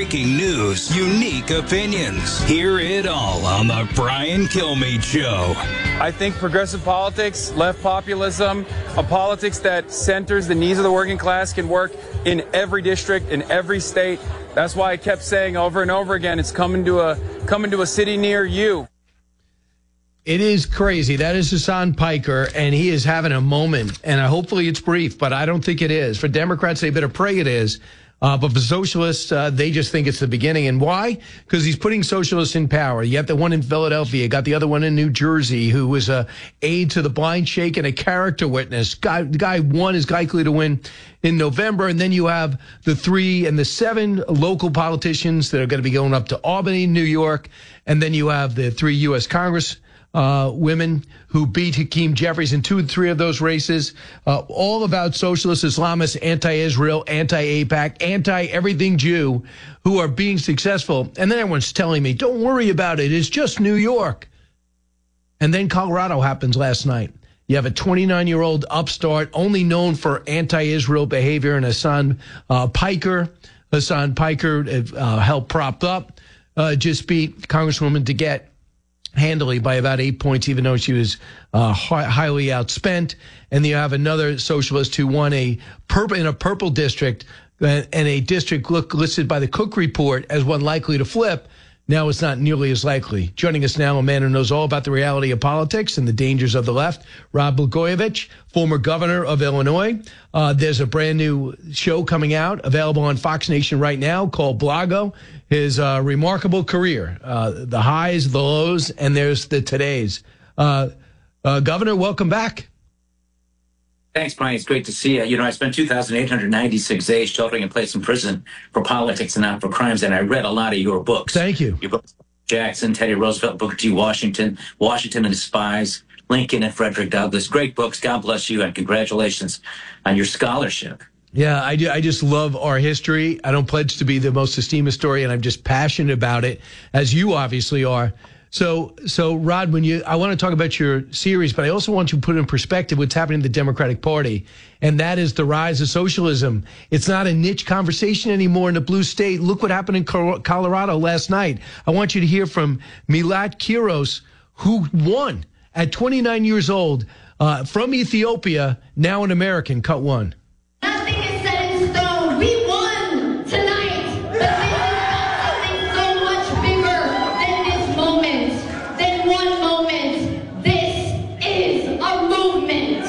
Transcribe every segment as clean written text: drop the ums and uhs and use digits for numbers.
breaking news, unique opinions. Hear it all on the Brian Kilmeade Show. I think progressive politics, left populism, a politics that centers the needs of the working class can work in every district, in every state. That's why I kept saying over and over again, it's coming to a city near you. It is crazy. That is Hasan Piker, and he is having a moment, and hopefully it's brief, but I don't think it is. For Democrats, they better pray it is. But for socialists, they just think it's the beginning. And why? Because he's putting socialists in power. You have the one in Philadelphia, got the other one in New Jersey, who was a aide to the blind sheikh and a character witness. Guy one is likely to win in November. And then you have the 3 and the 7 local politicians that are going to be going up to Albany, New York. And then you have the 3 U.S. Congress women who beat Hakeem Jeffries in 2 and 3 of those races, all about socialist Islamists, anti-Israel, anti-AIPAC, anti-everything Jew, who are being successful. And then everyone's telling me, don't worry about it. It's just New York. And then Colorado happens last night. You have a 29-year-old upstart, only known for anti-Israel behavior, and Hasan Piker. Hasan Piker helped prop up, just beat Congresswoman DeGette handily by about 8 points, even though she was highly outspent. And you have another socialist who won in a purple district, and a district listed by the Cook Report as one likely to flip. Now it's not nearly as likely. Joining us now, a man who knows all about the reality of politics and the dangers of the left, Rod Blagojevich, former governor of Illinois. There's a brand new show coming out, available on Fox Nation right now, called Blago. His remarkable career, the highs, the lows, and there's the todays. Governor, welcome back. Thanks, Brian. It's great to see you. You know, I spent 2,896 days sheltering in place in prison for politics and not for crimes, and I read a lot of your books. Thank you. Your books, Jackson, Teddy Roosevelt, Booker T. Washington and His Spies, Lincoln and Frederick Douglass. Great books. God bless you, and congratulations on your scholarship. Yeah, I do. I just love our history. I don't pledge to be the most esteemed historian. I'm just passionate about it, as you obviously are. So Rod, I want to talk about your series, but I also want you to put in perspective what's happening in the Democratic Party, and that is the rise of socialism. It's not a niche conversation anymore in the blue state. Look what happened in Colorado last night. I want you to hear from Milat Kiros, who won at 29 years old from Ethiopia, now an American, cut one. Nothing is set in stone. We won tonight. But this is about something so much bigger than this moment, than one moment. This is a movement.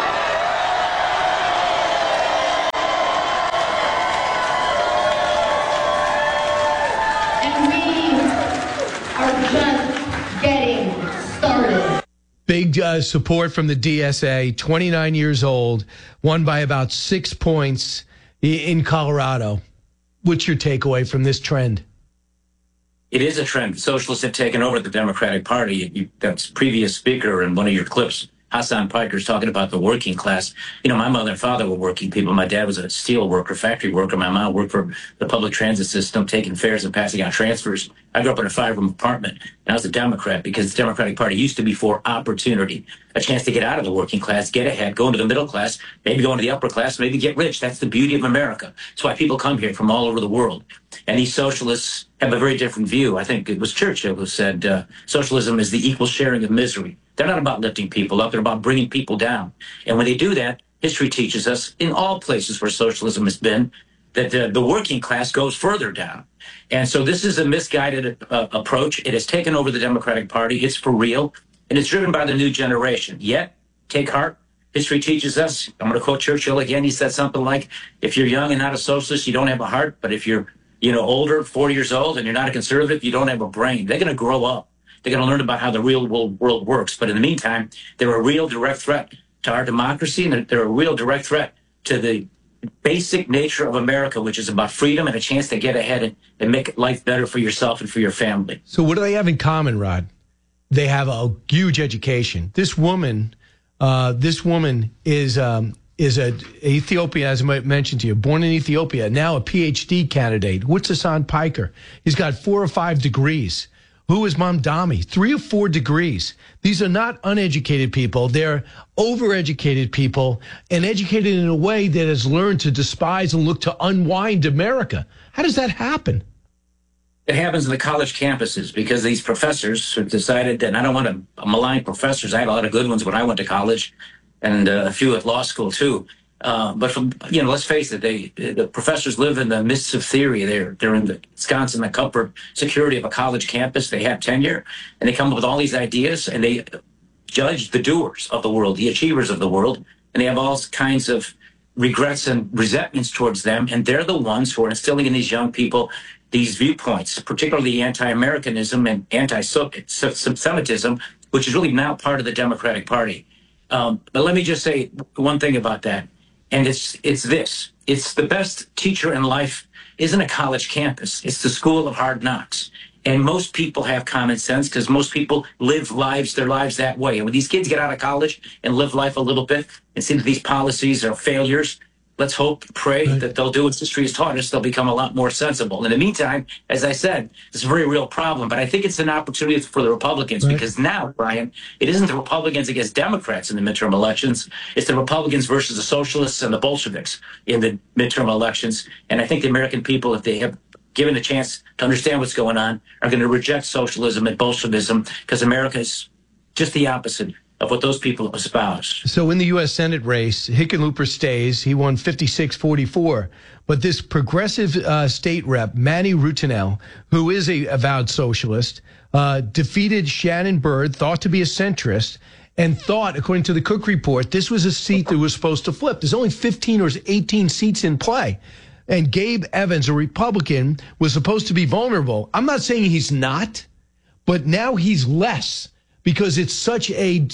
And we are just getting started. Big support from the DSA, 29 years old, won by about 6 points in Colorado. What's your takeaway from this trend? It is a trend. Socialists have taken over the Democratic Party. That's previous speaker in one of your clips, Hasan Piker, is talking about the working class. You know, my mother and father were working people. My dad was a steel worker, factory worker. My mom worked for the public transit system, taking fares and passing out transfers. I grew up in a 5-room apartment, and I was a Democrat because the Democratic Party used to be for opportunity, a chance to get out of the working class, get ahead, go into the middle class, maybe go into the upper class, maybe get rich. That's the beauty of America. That's why people come here from all over the world. And these socialists have a very different view. I think it was Churchill who said socialism is the equal sharing of misery. They're not about lifting people up. They're about bringing people down. And when they do that, history teaches us in all places where socialism has been that the working class goes further down. And so this is a misguided approach. It has taken over the Democratic Party. It's for real. And it's driven by the new generation. Yet, take heart. History teaches us, I'm going to quote Churchill again. He said something like, if you're young and not a socialist, you don't have a heart. But if you're, older, 40 years old, and you're not a conservative, you don't have a brain. They're going to grow up. They're going to learn about how the real world works. But in the meantime, they're a real direct threat to our democracy, and they're a real direct threat to the basic nature of America, which is about freedom and a chance to get ahead and make life better for yourself and for your family. So what do they have in common, Rod? They have a huge education. This woman is Ethiopia, as I mentioned to you, born in Ethiopia, now a PhD candidate. What's Hasan Piker? He's got 4 or 5 degrees. Who is Mamdani? 3 or 4 degrees. These are not uneducated people. They're overeducated people and educated in a way that has learned to despise and look to unwind America. How does that happen? It happens in the college campuses because these professors have decided that, and I don't want to malign professors. I had a lot of good ones when I went to college, and a few at law school too. But from, let's face it, the professors live in the mists of theory. They're in the ensconced in the comfort security of a college campus. They have tenure, and they come up with all these ideas, and they judge the doers of the world, the achievers of the world, and they have all kinds of regrets and resentments towards them. And they're the ones who are instilling in these young people these viewpoints, particularly anti-Americanism and anti-Semitism, which is really now part of the Democratic Party. But let me just say one thing about that. And it's this. It's the best teacher in life isn't a college campus. It's the school of hard knocks. And most people have common sense because most people live their lives that way. And when these kids get out of college and live life a little bit and see that these policies are failures, let's hope, pray that they'll do what history has taught us. They'll become a lot more sensible. In the meantime, as I said, it's a very real problem. But I think it's an opportunity for the Republicans because now, Brian, it isn't the Republicans against Democrats in the midterm elections. It's the Republicans versus the socialists and the Bolsheviks in the midterm elections. And I think the American people, if they have given a chance to understand what's going on, are going to reject socialism and Bolshevism because America is just the opposite of what those people espouse. So in the U.S. Senate race, Hickenlooper stays. He won 56-44. But this progressive state rep, Manny Rutinel, who is a avowed socialist, defeated Shannon Byrd, thought to be a centrist, and thought, according to the Cook Report, this was a seat that was supposed to flip. There's only 15 or 18 seats in play. And Gabe Evans, a Republican, was supposed to be vulnerable. I'm not saying he's not, but now he's less because it's such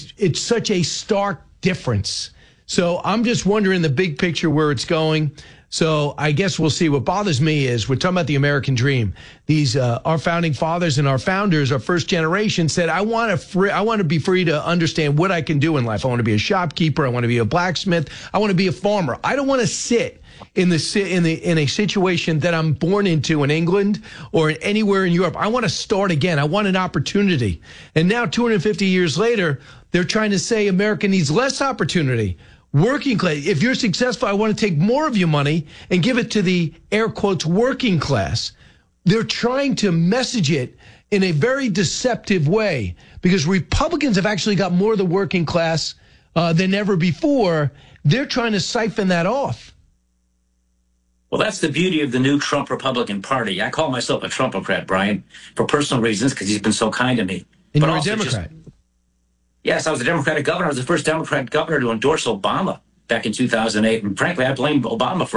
a stark difference. So I'm just wondering the big picture where it's going. So I guess we'll see. What bothers me is we're talking about the American dream. These our founding fathers and our founders, our first generation, said, I want to be free to understand what I can do in life. I want to be a shopkeeper. I want to be a blacksmith. I want to be a farmer. I don't want to sit in a situation that I'm born into in England or anywhere in Europe. I want to start again. I want an opportunity. And now 250 years later, they're trying to say America needs less opportunity. Working class. If you're successful, I want to take more of your money and give it to the air quotes working class. They're trying to message it in a very deceptive way because Republicans have actually got more of the working class than ever before. They're trying to siphon that off. Well, that's the beauty of the new Trump Republican Party. I call myself a Trumpocrat, Brian, for personal reasons because he's been so kind to me. And but you're a Democrat. Yes, I was a Democratic governor. I was the first Democratic governor to endorse Obama back in 2008. And frankly, I blame Obama for